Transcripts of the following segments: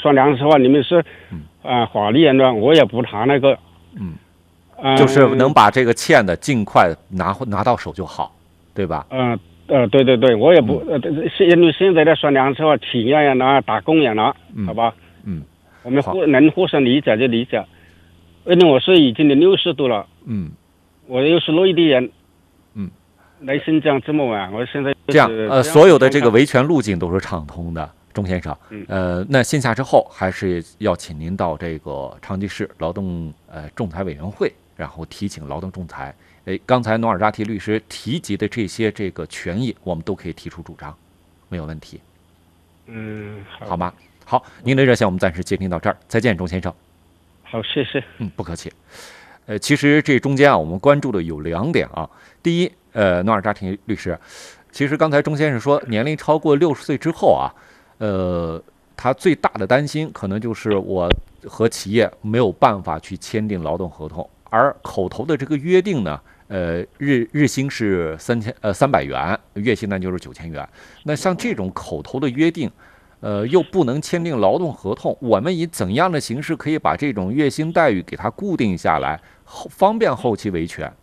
说良实话，你们是法律人呢，我也不谈那个。 就是能把这个欠的尽快拿到手就好，对吧？ 对对对，我也不因为现在的说良实话，企业人啊，打工人啊，好吧？我们能互相理解就理解。因为我是已经60度了，我又是内地人，来新疆这么晚，我现在这样所有的这个维权路径都是畅通的，钟先生。那线下之后还是要请您到这个长吉市劳动仲裁委员会，然后提请劳动仲裁。刚才努尔扎提律师提及的这些这个权益，我们都可以提出主张，没有问题。好吗？好，您的热线我们暂时接听到这儿，再见，钟先生。 好，谢谢。 不客气。其实这中间我们关注的有2点啊。第一，努尔扎提律师，其实刚才钟先生说，年龄超过60岁之后啊，他最大的担心可能就是我和企业没有办法去签订劳动合同，而口头的这个约定呢，日薪是300元，月薪呢就是9000元。那像这种口头的约定，又不能签订劳动合同，我们以怎样的形式可以把这种月薪待遇给它固定下来，方便后期维权？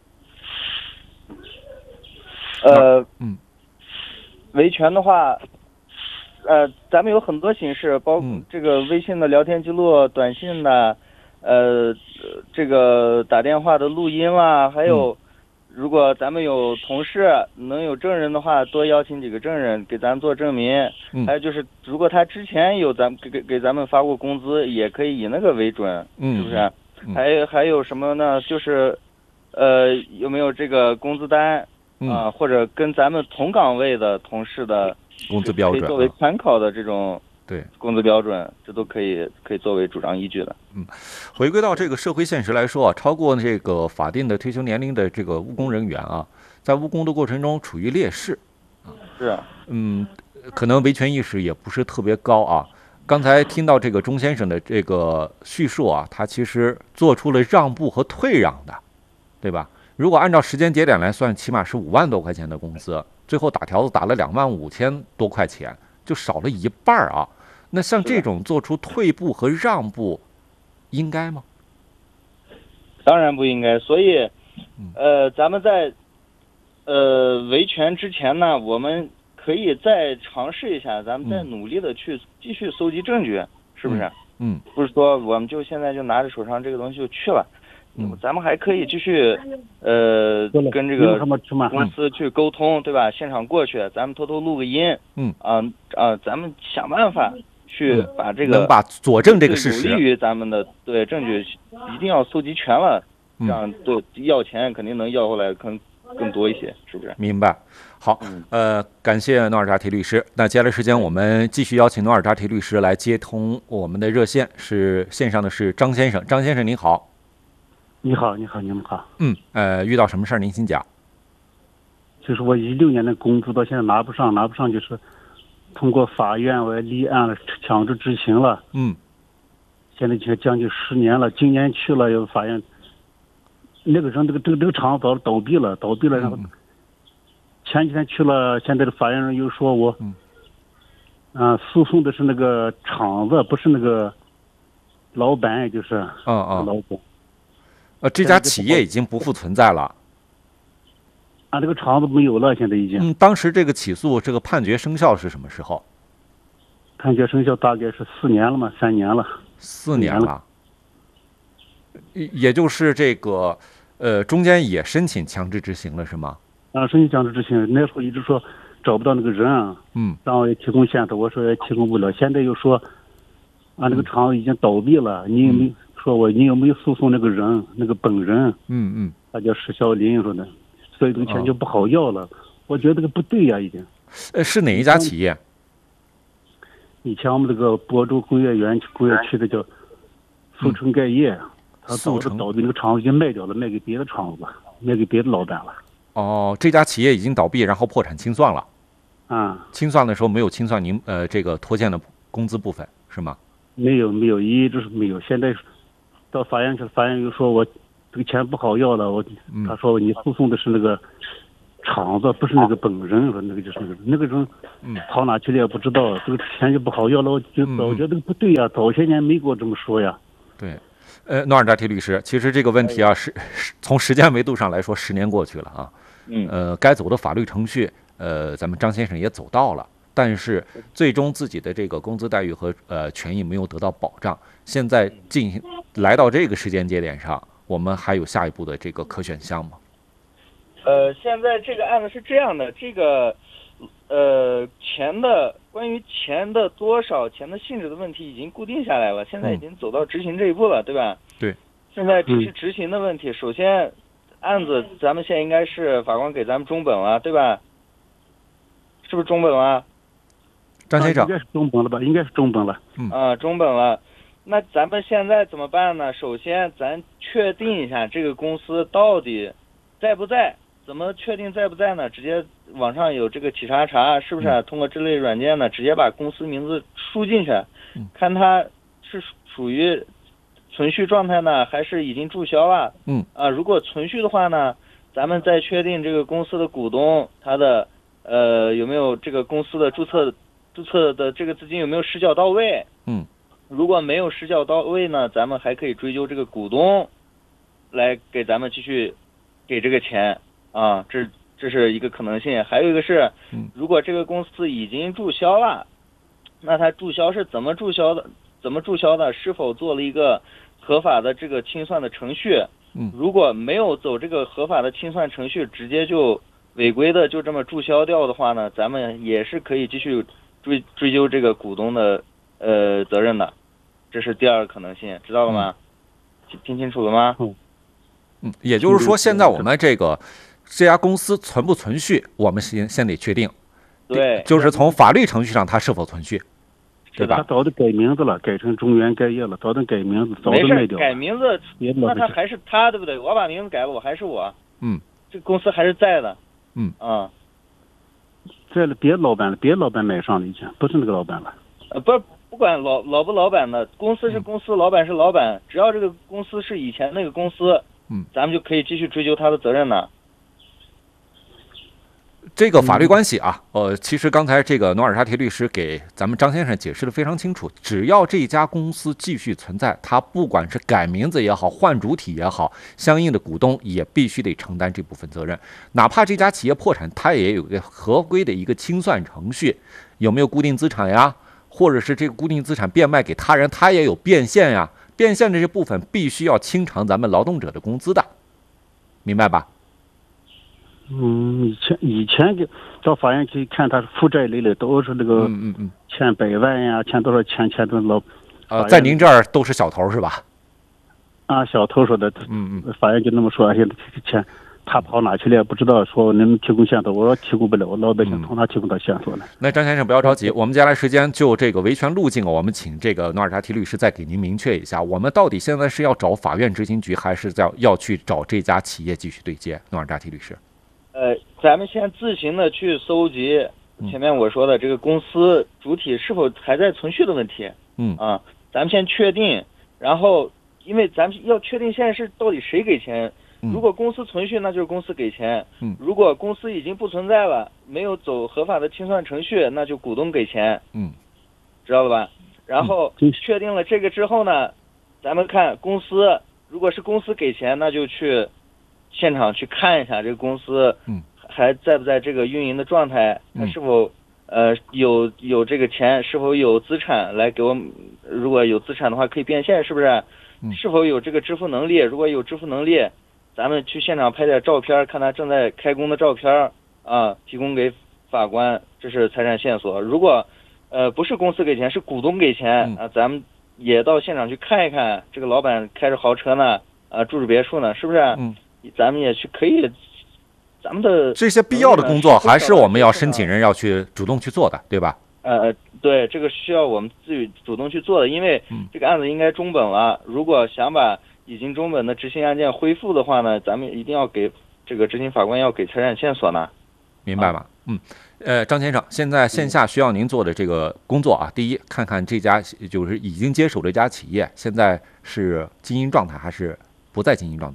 维权的话，咱们有很多形式，包括这个微信的聊天记录、短信的，这个打电话的录音啦，还有，如果咱们有同事能有证人的话，多邀请几个证人给咱们做证明。还有就是，如果他之前有给咱们发过工资，也可以以那个为准，是不是？还有什么呢？就是，有没有这个工资单？或者跟咱们同岗位的同事的工资标准， 可以作为参考的这种对工资标准，这都可以作为主张依据的。 回归到这个社会现实来说啊，超过这个法定的退休年龄的这个务工人员啊，在务工的过程中处于劣势是可能维权意识也不是特别高啊。刚才听到这个钟先生的这个叙述啊，他其实做出了让步和退让的，对吧？如果按照时间节点来算，起码是5万多块钱的工资，最后打条子打了25000多块钱，就少了1半啊。那像这种做出退步和让步，应该吗？ 当然不应该。所以，咱们在维权之前呢，我们可以再尝试一下，咱们再努力的去继续搜集证据，是不是？不是说我们就现在就拿着手上这个东西就去了。咱们还可以继续跟这个公司去沟通，对吧？现场过去，咱们偷偷录个音，咱们想办法去把这个能把佐证这个事实， 有利于咱们的证据一定要搜集全了，这样对要钱肯定能要回来更多一些，是不是？ 明白。好，感谢努尔扎提律师。那接下来时间我们继续邀请努尔扎提律师来接通我们的热线，是线上的是张先生。张先生您好。 你好，你们好。 遇到什么事儿您请讲。 就是我16年的工资到现在拿不上，就是通过法院我也立案了，强制执行了。现在就将近10年了，今年去了有法院，那个时候这个厂早倒闭了，然后前几天去了，现在的法院又说我，诉讼的是那个厂子，不是那个老板，也就是老板。 这家企业已经不复存在了， 这个厂子没有了，现在已经。 当时这个起诉这个判决生效是什么时候？ 判决生效大概是4年了嘛，3年了。 4年了，也就是这个中间也申请强制执行了是吗？ 申请强制执行，那时候一直说找不到那个人，让我也提供线索，我说也提供不了。现在又说，那个厂子已经倒闭了，你有没有？说你有没有诉讼那个人，那个本人？他叫石小林说的，所以这个钱就不好要了。我觉得这个不对呀，已经。 是哪一家企业？ 以前我们这个亳州工业区的叫富城盖业，他倒闭那个厂子已经卖掉了，卖给别的厂子了，卖给别的老板了。 这家企业已经倒闭，然后破产清算了。清算的时候没有清算您这个拖欠的工资部分是吗？ 没有，一直是没有。现在到法院去，法院又说我这个钱不好要了，他说你诉讼的是那个厂子，不是那个本人，说那个就是那个人，跑哪去了也不知道，这个钱就不好要了，我就早觉得不对呀，早些年没给我这么说呀。 对，诺尔扎提律师，其实这个问题啊，是从时间维度上来说，10年过去了啊，该走的法律程序，咱们张先生也走到了。但是最终自己的这个工资待遇和权益没有得到保障，现在来到这个时间节点上，我们还有下一步的这个可选项吗？ 现在这个案子是这样的，这个关于钱的多少、钱的性质的问题已经固定下来了，现在已经走到执行这一步了，对吧？ 对。 现在只是执行的问题。首先，案子咱们现在应该是法官给咱们中本了，对吧？是不是中本了？ 张先生， 应该是中本了吧？应该是中本了。 中本了。那咱们现在怎么办呢？首先，咱确定一下这个公司到底在不在？怎么确定在不在呢？直接网上有这个企查查，是不是？通过这类软件呢，直接把公司名字输进去，看它是属于存续状态呢，还是已经注销了？如果存续的话呢，咱们再确定这个公司的股东他的有没有这个公司的注册的这个资金有没有失缴到位？如果没有失缴到位呢，咱们还可以追究这个股东来给咱们继续给这个钱啊，这是一个可能性。还有一个是，如果这个公司已经注销了，那它注销是怎么注销的？是否做了一个合法的这个清算的程序？如果没有走这个合法的清算程序，直接就违规的就这么注销掉的话呢，咱们也是可以继续追究这个股东的责任的，这是第二个可能性，知道了吗？听清楚了吗？ 也就是说，现在我们这家公司存不存续，我们先得确定。 对， 就是从法律程序上它是否存续，对吧？ 他早就改名字了，改成中原盖业了，早就改名字，早就卖掉了。 改名字，那他还是他，对不对？我把名字改了，我还是我。这个公司还是在的。 在了，别老板买上了，以前不是那个老板了。 不管老不老板的，公司是公司，老板是老板，只要这个公司是以前那个公司，咱们就可以继续追究他的责任了。 这个法律关系啊，其实刚才这个努尔扎提律师给咱们张先生解释的非常清楚。只要这家公司继续存在，他不管是改名字也好，换主体也好，相应的股东也必须得承担这部分责任。哪怕这家企业破产，他也有个合规的一个清算程序，有没有固定资产呀？或者是这个固定资产变卖给他人，他也有变现呀。变现这些部分必须要清偿咱们劳动者的工资的，明白吧？ 以前到法院去看，他是负债累累，都是那个欠100万呀，欠多少钱的老。 在您这儿都是小头是吧？ 小头说的，法院就那么说，而且这个钱他跑哪去了也不知道，说能提供线索，我说提供不了，我老百姓从哪提供到线索呢？ 那张先生不要着急，我们接下来时间就这个维权路径，我们请这个努尔扎提律师再给您明确一下，我们到底现在是要找法院执行局，还是要去找这家企业继续对接？努尔扎提律师。 咱们先自行的去搜集前面我说的这个公司主体是否还在存续的问题。咱们先确定，然后因为咱们要确定现在是到底谁给钱。如果公司存续，那就是公司给钱。如果公司已经不存在了，没有走合法的清算程序，那就股东给钱。知道了吧？然后确定了这个之后呢，咱们看公司，如果是公司给钱，那就去现场去看一下这个公司还在不在这个运营的状态，它是否有这个钱，是否有资产来给我们，如果有资产的话可以变现，是不是？是否有这个支付能力？如果有支付能力，咱们去现场拍点照片，看他正在开工的照片提供给法官，这是财产线索。如果不是公司给钱，是股东给钱咱们也到现场去看一看，这个老板开着豪车呢，住着别墅呢，是不是？咱们也去可以，咱们的这些必要的工作还是我们要申请人要去主动去做的，对吧？ 对，这个需要我们自己主动去做的，因为这个案子应该中本了。如果想把已经中本的执行案件恢复的话呢，咱们一定要给这个执行法官要给财产线索呢。 明白吗？张先生，现在线下需要您做的这个工作啊，第一，看看这家就是已经接手这家企业现在是经营状态还是不在经营状态。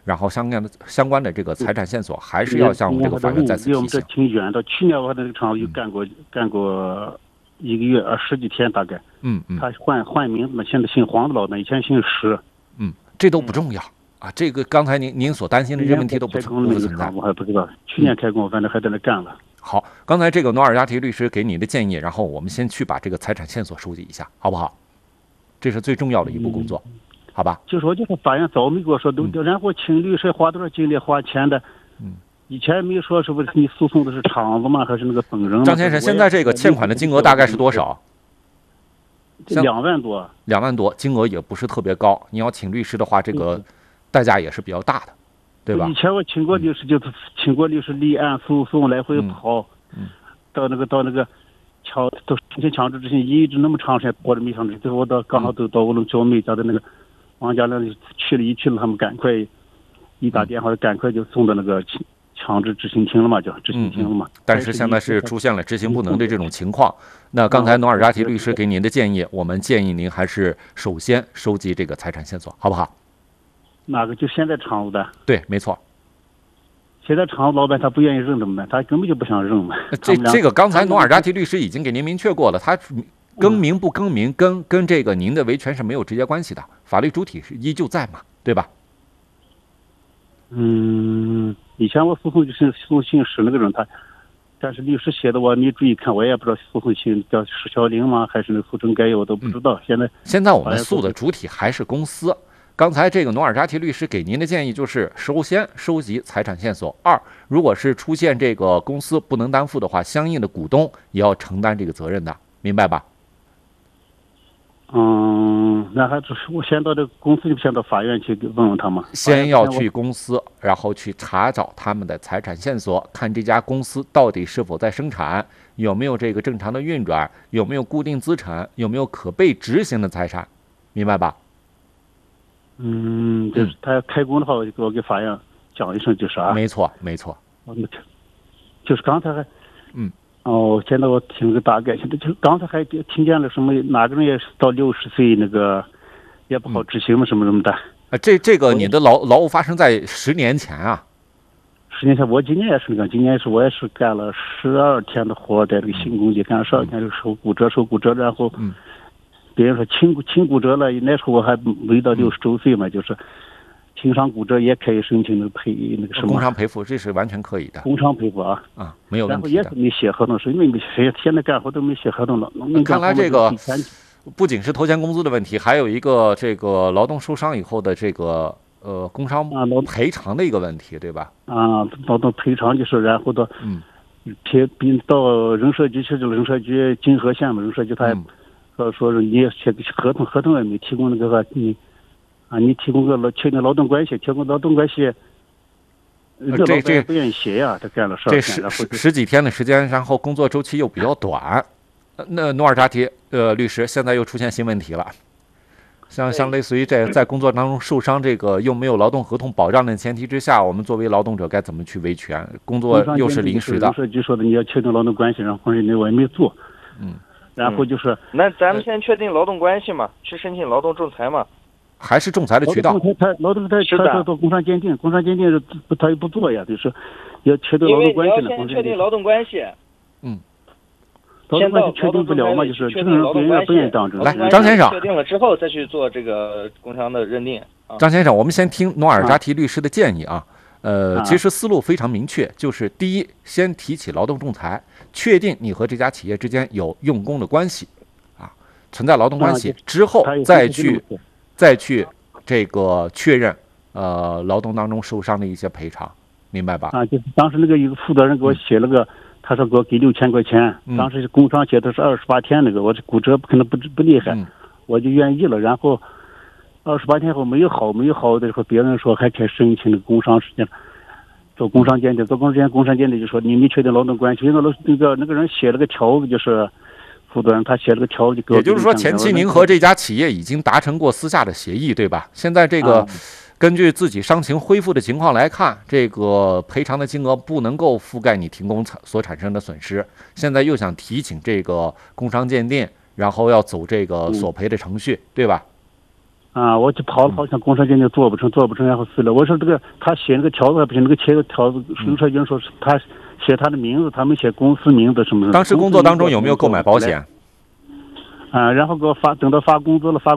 然后相关的这个财产线索，还是要向我们这个法院再次提醒。 离我们这挺远的，去年我那个厂子就干过1个月10几天大概。他换名字嘛，现在姓黄的老板，以前姓石。 这都不重要啊。这个刚才您所担心的这问题都不存在。 我还不知道，去年开工，反正还在那干了。 好，刚才这个努尔扎提律师给你的建议，然后我们先去把这个财产线索收集一下，好不好？这是最重要的一步工作，好吧？ 就是法院早没跟我说，然后请律师花多少精力花钱的。以前没说是不是你诉讼的是厂子吗？还是那个本人吗？ 张先生，现在这个欠款的金额大概是多少 ？2万多。 2万多，金额也不是特别高。你要请律师的话，这个代价也是比较大的，对吧？ 以前我请过律师，就是请过律师立案诉讼来回跑，到那个都申请强制执行，一直那么长时间拖着没上去。最后我刚好到我们小妹家的那个王家那里去了，他们赶快一打电话，赶快就送到那个强制执行厅了嘛，就执行厅了嘛。 但是现在是出现了执行不能的这种情况。那刚才努尔扎提律师给您的建议，我们建议您还是首先收集这个财产线索，好不好？ 哪个？就现在厂子的？ 对，没错。 现在厂子老板他不愿意认怎么办？他根本就不想认嘛。 这个刚才努尔扎提律师已经给您明确过了，他更名不更名跟这个您的维权是没有直接关系的，法律主体是依旧在嘛，对吧？ 以前我诉讼就是诉讼姓史那个人，但是律师写的我没注意看，我也不知道诉讼姓叫史小玲吗？还是那诉讼概要我都不知道。现在我们诉的主体还是公司。刚才这个努尔扎提律师给您的建议就是，首先收集财产线索；2，如果是出现这个公司不能担负的话，相应的股东也要承担这个责任的，明白吧？ 那还是我先到这个公司，就先到法院去问问他们。 先要去公司，然后去查找他们的财产线索，看这家公司到底是否在生产，有没有这个正常的运转，有没有固定资产，有没有可被执行的财产，明白吧？ 就是他要开工的话，我给法院讲一声就是啊。 没错。 就是刚才还现在我听个大概，现在就刚才还听见了什么哪个人也是到60岁那个也不好执行嘛，什么的。 这个你的劳务发生在10年前啊。 10年前我今年也是那个，今年我也是干了12天的活，在这个新工地干了12天，就手骨折，然后别人说轻骨折了，那时候我还没到60周岁嘛，就是轻伤骨折也可以申请那个什么工伤赔付，这是完全可以的。 工伤赔付没有问题的。 然后也是没写合同，是因为现在干活都没写合同了。 看来这个不仅是头前工资的问题，还有一个这个劳动受伤以后的这个工伤赔偿的一个问题，对吧？ 劳动赔偿就是，然后到到人社局去，人社局金河县嘛，人社局他说是你写合同也没提供那个你提供个确定劳动关系，提供劳动关系，这不愿意写呀，他干了12天，然后十几天的时间，然后工作周期又比较短。那努尔扎提律师现在又出现新问题了，像类似于在工作当中受伤，这个又没有劳动合同保障的前提之下，我们作为劳动者该怎么去维权？工作又是临时的。 人社局说的你要确定劳动关系，然后我也没做。然后就是那咱们先确定劳动关系嘛，去申请劳动仲裁嘛。 还是仲裁的渠道。 劳动他做工伤鉴定，他也不做呀，就是要确定劳动关系呢。 因为你要先确定劳动关系。 劳动关系确定不了嘛，就是这个人不愿意当真。 来，张先生， 确定了之后再去做这个工伤的认定。 张先生，我们先听努尔扎提律师的建议啊。其实思路非常明确，就是第一，先提起劳动仲裁，确定你和这家企业之间有用工的关系，存在劳动关系之后，再去这个确认劳动当中受伤的一些赔偿，明白吧？ 就是当时那个一个负责人给我写了个，他说给我给6000块钱，当时工伤写的是28天那个，我这骨折可能不厉害，我就愿意了，然后28天后没有好的时候，别人说还可以申请那个工伤时间，做工伤鉴定，工伤鉴定就说你没确定劳动关系，那个人写了个条子，就是负责人他写了个条子， 也就是说前期您和这家企业已经达成过私下的协议，对吧？现在这个根据自己伤情恢复的情况来看，这个赔偿的金额不能够覆盖你停工所产生的损失，现在又想提请这个工伤鉴定，然后要走这个索赔的程序，对吧？ 我就跑了好像工商鉴定做不成，然后死了。我说这个他写那个条子还不行，那个签个条子，邮差员说是他写他的名字，他没写公司名字什么的。 当时工作当中有没有购买保险？ 然后给我等到发工资了，